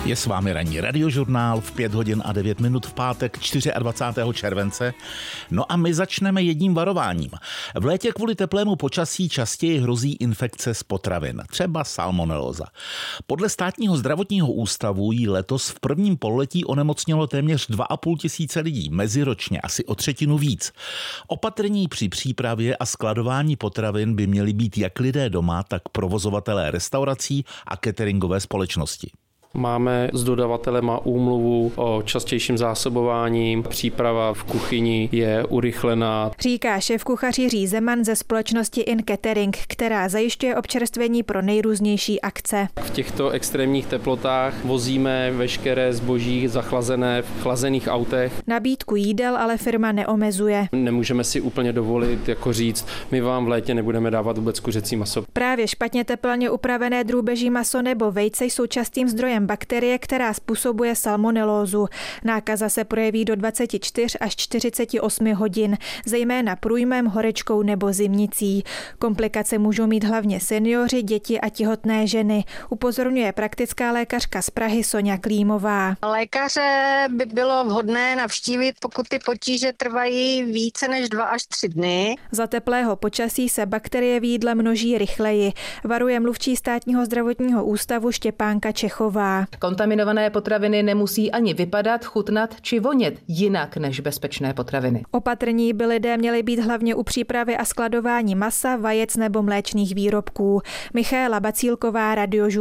Je s vámi ranní radiožurnál v 5 hodin a 9 minut v pátek 24. července. No a my začneme jedním varováním. V létě kvůli teplému počasí častěji hrozí infekce z potravin, třeba salmonelóza. Podle Státního zdravotního ústavu jí letos v prvním pololetí onemocnělo téměř 2,5 tisíce lidí, meziročně asi o třetinu víc. Opatrní při přípravě a skladování potravin by měli být jak lidé doma, tak provozovatelé restaurací a cateringové společnosti. Máme s dodavatelema úmluvu o častějším zásobování. Příprava v kuchyni je urychlená. Říká šéfkuchař Jiří Zeman ze společnosti In Catering, která zajišťuje občerstvení pro nejrůznější akce. V těchto extrémních teplotách vozíme veškeré zboží zachlazené v chlazených autech. Nabídku jídel ale firma neomezuje. Nemůžeme si úplně dovolit jako říct, my vám v létě nebudeme dávat vůbec kuřecí maso. Právě špatně tepelně upravené drůbeží maso nebo vejce jsou častým zdrojem bakterie, která způsobuje salmonelózu. Nákaza se projeví do 24 až 48 hodin, zejména průjmem, horečkou nebo zimnicí. Komplikace můžou mít hlavně seniori, děti a těhotné ženy, upozorňuje praktická lékařka z Prahy Soňa Klímová. Lékaře by bylo vhodné navštívit, pokud ty potíže trvají více než 2 až 3 dny. Za teplého počasí se bakterie v jídle množí rychleji, varuje mluvčí Státního zdravotního ústavu Štěpánka Čechová. Kontaminované potraviny nemusí ani vypadat, chutnat či vonět jinak než bezpečné potraviny. Opatrní by lidé měli být hlavně u přípravy a skladování masa, vajec nebo mléčných výrobků. Michaela Bacílková, Radiožurnál.